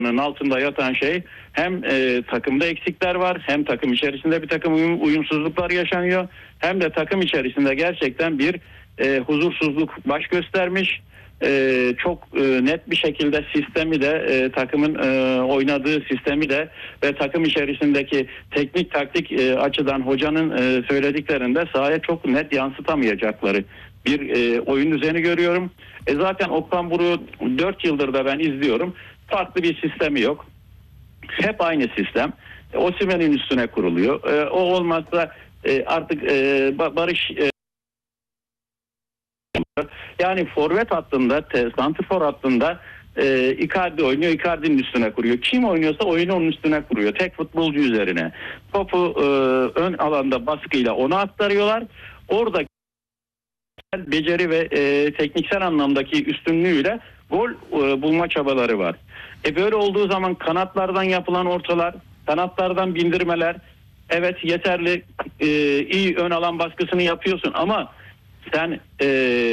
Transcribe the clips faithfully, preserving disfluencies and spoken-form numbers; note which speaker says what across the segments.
Speaker 1: altında yatan şey hem e, takımda eksikler var, hem takım içerisinde bir takım uyum, uyumsuzluklar yaşanıyor, hem de takım içerisinde gerçekten bir e, huzursuzluk baş göstermiş. E, çok e, net bir şekilde sistemi de e, takımın e, oynadığı sistemi de ve takım içerisindeki teknik taktik e, açıdan hocanın e, söylediklerinde sahaya çok net yansıtamayacakları bir e, oyun düzeni görüyorum. E, zaten Okan Buruk'u dört yıldır da ben izliyorum. Farklı bir sistemi yok. Hep aynı sistem. E, Osimhen'in üstüne kuruluyor. E, o olmazsa e, artık e, Barış e, yani forvet hattında, santrfor hattında e, Icardi oynuyor, Icardi'nin üstüne kuruyor. Kim oynuyorsa oyunu onun üstüne kuruyor. Tek futbolcu üzerine. Topu e, ön alanda baskıyla ona aktarıyorlar. Orada beceri ve e, tekniksel anlamdaki üstünlüğüyle gol e, bulma çabaları var. E böyle olduğu zaman kanatlardan yapılan ortalar, kanatlardan bindirmeler, evet yeterli e, iyi ön alan baskısını yapıyorsun ama sen e,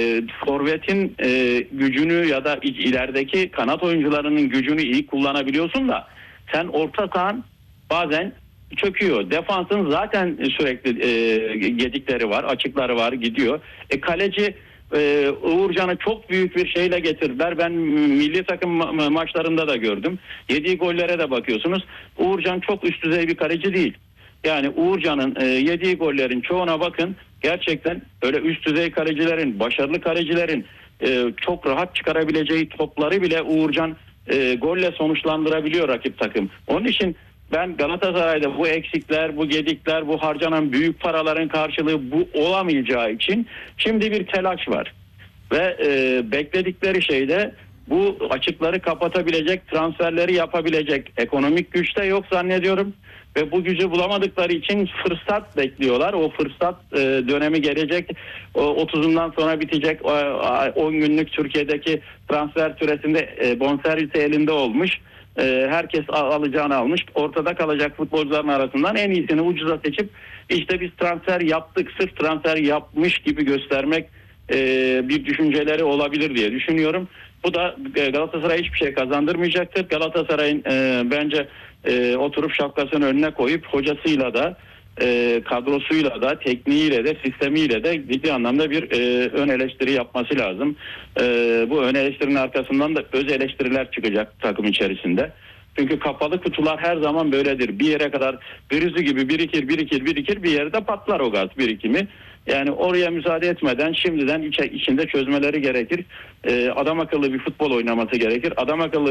Speaker 1: forvetin e, gücünü ya da ilerideki kanat oyuncularının gücünü iyi kullanabiliyorsun da sen orta sahan bazen çöküyor. Defansın zaten sürekli e, gedikleri var, açıkları var, gidiyor. E kaleci e, Uğurcan'ı çok büyük bir şeyle getirdiler. Ben milli takım ma- maçlarında da gördüm. Yediği gollere de bakıyorsunuz. Uğurcan çok üst düzey bir kaleci değil. Yani Uğurcan'ın e, yediği gollerin çoğuna bakın. Gerçekten öyle üst düzey kalecilerin, başarılı kalecilerin e, çok rahat çıkarabileceği topları bile Uğurcan e, golle sonuçlandırabiliyor rakip takım. Onun için ben Galatasaray'da bu eksikler, bu gedikler, bu harcanan büyük paraların karşılığı bu olamayacağı için şimdi bir telaş var. Ve e, bekledikleri şey de bu açıkları kapatabilecek, transferleri yapabilecek ekonomik güç de yok zannediyorum. Ve bu gücü bulamadıkları için fırsat bekliyorlar. O fırsat e, dönemi gelecek. O otuzundan sonra bitecek. O, on günlük Türkiye'deki transfer süresinde e, bonservisi elinde olmuş. E, herkes alacağını almış. Ortada kalacak futbolcuların arasından en iyisini ucuza seçip işte biz transfer yaptık, sırf transfer yapmış gibi göstermek e, bir düşünceleri olabilir diye düşünüyorum. Bu da Galatasaray'a hiçbir şey kazandırmayacaktır. Galatasaray'ın e, bence e, oturup şapkasını önüne koyup hocasıyla da e, kadrosuyla da tekniğiyle de sistemiyle de ciddi anlamda bir e, ön eleştiri yapması lazım. E, bu ön eleştirinin arkasından da öz eleştiriler çıkacak takım içerisinde. Çünkü kapalı kutular her zaman böyledir. Bir yere kadar virüsü gibi birikir birikir birikir bir yerde patlar o gaz birikimi. Yani oraya müsaade etmeden şimdiden içe, içinde çözmeleri gerekir. Ee, adam akıllı bir futbol oynaması gerekir. Adam akıllı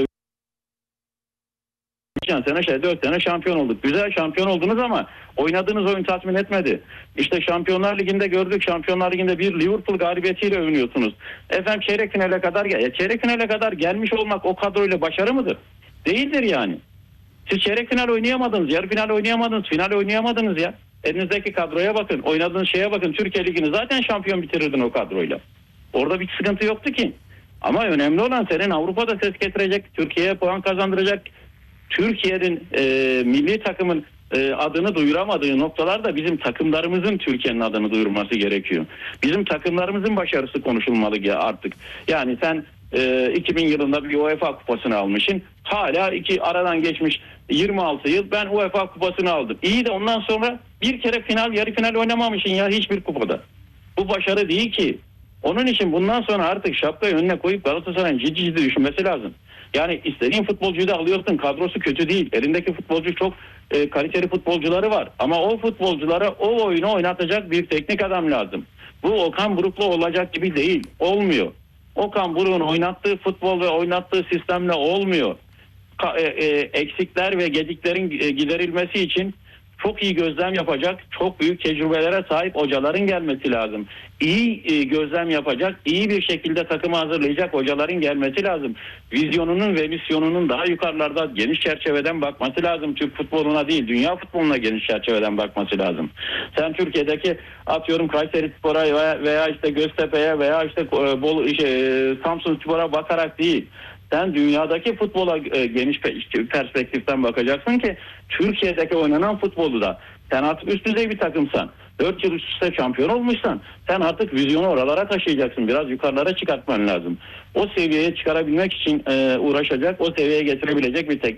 Speaker 1: geçen sene şey dört sene şampiyon olduk. Güzel şampiyon oldunuz ama oynadığınız oyun tatmin etmedi. İşte Şampiyonlar Ligi'nde gördük. Şampiyonlar Ligi'nde bir Liverpool galibiyetiyle övünüyorsunuz. Efendim çeyrek finale kadar gel. Çeyrek finale kadar gelmiş olmak o kadroyla başarı mıdır? Değildir yani. Siz çeyrek final oynayamadınız, yarı final oynayamadınız, final oynayamadınız ya. Elinizdeki kadroya bakın, oynadığınız şeye bakın. Türkiye Ligi'ni zaten şampiyon bitirirdin o kadroyla. Orada bir sıkıntı yoktu ki. Ama önemli olan senin Avrupa'da ses getirecek, Türkiye'ye puan kazandıracak, Türkiye'nin e, milli takımın e, adını duyuramadığı noktalarda bizim takımlarımızın Türkiye'nin adını duyurması gerekiyor. Bizim takımlarımızın başarısı konuşulmalı ya artık. Yani sen e, iki bin yılında bir UEFA kupasını almışsın. Hala iki aradan geçmiş yirmi altı yıl ben UEFA kupasını aldım. İyi de ondan sonra bir kere final, yarı final oynamamışsın ya hiçbir kupada. Bu başarı değil ki. Onun için bundan sonra artık şapkayı önüne koyup Galatasaray'ın ciddi ciddi düşünmesi lazım. Yani istediğin futbolcuyu da alıyorsun, kadrosu kötü değil. Elindeki futbolcu çok e, kaliteli futbolcuları var. Ama o futbolculara o oyunu oynatacak bir teknik adam lazım. Bu Okan Buruk'la olacak gibi değil. Olmuyor. Okan Buruk'un oynattığı futbol ve oynattığı sistemle olmuyor. Ka- e, e, eksikler ve gediklerin e, giderilmesi için çok iyi gözlem yapacak, çok büyük tecrübelere sahip hocaların gelmesi lazım. İyi e, gözlem yapacak, iyi bir şekilde takımı hazırlayacak hocaların gelmesi lazım. Vizyonunun ve misyonunun daha yukarılarda geniş çerçeveden bakması lazım. Türk futboluna değil, dünya futboluna geniş çerçeveden bakması lazım. Sen Türkiye'deki atıyorum Kayserispor'a veya, veya işte Göztepe'ye veya işte e, Bolu, şey, Samsunspor'a bakarak değil. Sen dünyadaki futbola e, geniş perspektiften bakacaksın ki Türkiye'deki oynanan futbolu da sen artık üst düzey bir takımsan. dört yıl üst üste şampiyon olmuşsan sen artık vizyonu oralara taşıyacaksın. Biraz yukarılara çıkartman lazım. O seviyeye çıkarabilmek için e, uğraşacak, o seviyeye getirebilecek bir tek